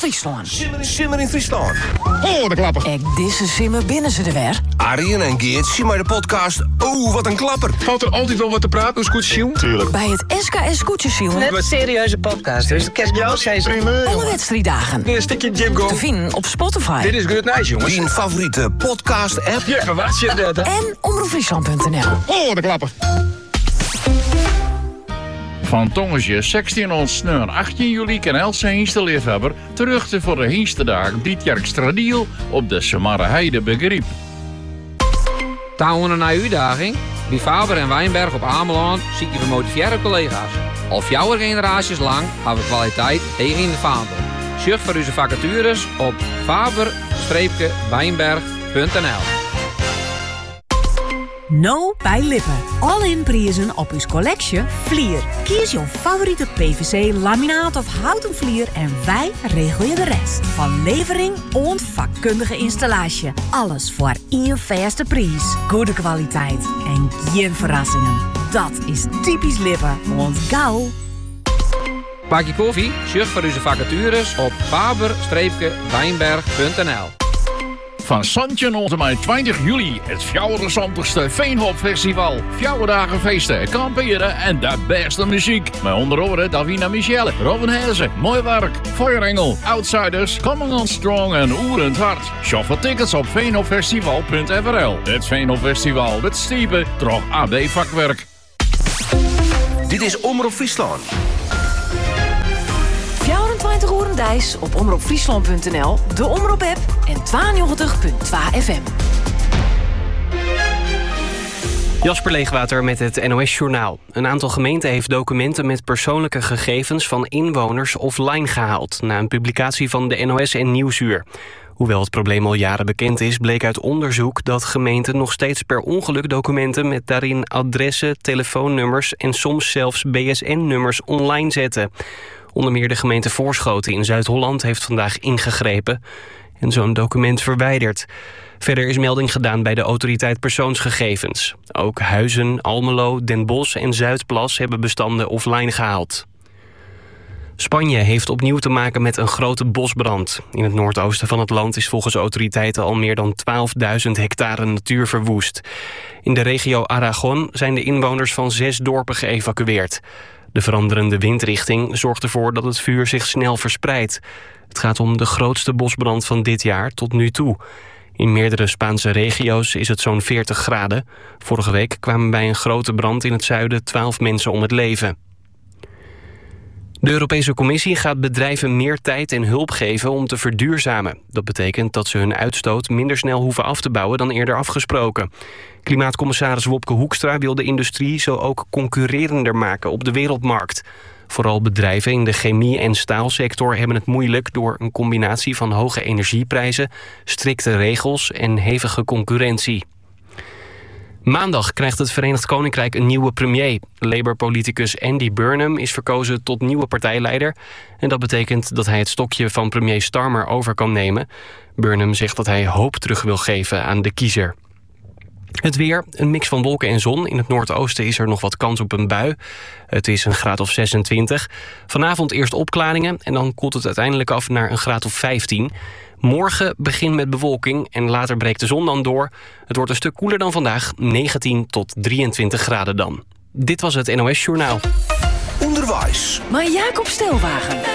Friesland. Simmer in Friesland. Oh, de klapper. Ek disse simmer binnen ze er weer. Arjen en Geert zien maar de podcast. Oh, wat een klapper. Valt er altijd wel wat te praten, als Sjoen? Tuurlijk. Bij het SKS Koetjesjoen. Net een serieuze podcast, dus de kerst jou zijn ze. Alle wedstrijddagen. Een stukje Jim Go. Te vinden op Spotify. Dit is Good Nice, jongens. Die favoriete podcast-app. Ja, wat je dat? En omroepfriesland.nl. Oh, de klapper. Van Tongensje 16 ontsneur 18 juli kan Else Hienste-liefhebber terug voor de Hienstedagen dit jaar Stradiel op de Samarre Heide begreep. Touwen naar uitdaging? Bij Faber en Wijnberg op Ameland zie je gemotiveerde collega's. Al 4 generaties lang hebben we kwaliteit tegen in de vaandel. Zorg voor onze vacatures op faber-wijnberg.nl. No bij Lippen. All-in prijzen op uw collectie Vlier. Kies jouw favoriete PVC, laminaat of houten vlier en wij regelen de rest. Van levering en vakkundige installatie. Alles voor één vaste prijs. Goede kwaliteit en geen verrassingen. Dat is typisch Lippen. Want gauw. Pak je koffie? Zorg voor onze vacatures op faber-wijnberg.nl. Van Santje tot en met 20 juli het 64ste Veenhopfestival. 4 dagen feesten, kamperen en de beste muziek. Met onder andere Davina Michelle, Robin Hezen, Mooi Werk, Feuerengel, Outsiders, Coming on Strong en Oerend Hart. Shop voor tickets op veenhopfestival.nl. Het Veenhopfestival, het stiepen, toch AB vakwerk. Dit is Omroep Friesland. 24 uur dijs op omroepfriesland.nl, de Omroep-app en 92.2 FM. Jasper Leegwater met het NOS-journaal. Een aantal gemeenten heeft documenten met persoonlijke gegevens van inwoners offline gehaald na een publicatie van de NOS en Nieuwsuur. Hoewel het probleem al jaren bekend is, bleek uit onderzoek dat gemeenten nog steeds per ongeluk documenten met daarin adressen, telefoonnummers en soms zelfs BSN-nummers online zetten. Onder meer de gemeente Voorschoten in Zuid-Holland heeft vandaag ingegrepen en zo'n document verwijderd. Verder is melding gedaan bij de autoriteit persoonsgegevens. Ook Huizen, Almelo, Den Bosch en Zuidplas hebben bestanden offline gehaald. Spanje heeft opnieuw te maken met een grote bosbrand. In het noordoosten van het land is volgens autoriteiten al meer dan 12.000 hectare natuur verwoest. In de regio Aragon zijn de inwoners van 6 dorpen geëvacueerd. De veranderende windrichting zorgt ervoor dat het vuur zich snel verspreidt. Het gaat om de grootste bosbrand van dit jaar tot nu toe. In meerdere Spaanse regio's is het zo'n 40 graden. Vorige week kwamen bij een grote brand in het zuiden 12 mensen om het leven. De Europese Commissie gaat bedrijven meer tijd en hulp geven om te verduurzamen. Dat betekent dat ze hun uitstoot minder snel hoeven af te bouwen dan eerder afgesproken. Klimaatcommissaris Wopke Hoekstra wil de industrie zo ook concurrerender maken op de wereldmarkt. Vooral bedrijven in de chemie- en staalsector hebben het moeilijk door een combinatie van hoge energieprijzen, strikte regels en hevige concurrentie. Maandag krijgt het Verenigd Koninkrijk een nieuwe premier. Labour-politicus Andy Burnham is verkozen tot nieuwe partijleider. En dat betekent dat hij het stokje van premier Starmer over kan nemen. Burnham zegt dat hij hoop terug wil geven aan de kiezer. Het weer, een mix van wolken en zon. In het noordoosten is er nog wat kans op een bui. Het is een graad of 26. Vanavond eerst opklaringen en dan koelt het uiteindelijk af naar een graad of 15. Morgen begint met bewolking en later breekt de zon dan door. Het wordt een stuk koeler dan vandaag, 19 tot 23 graden dan. Dit was het NOS Journaal. Onderwijs. Maar Jacob Stelwagen.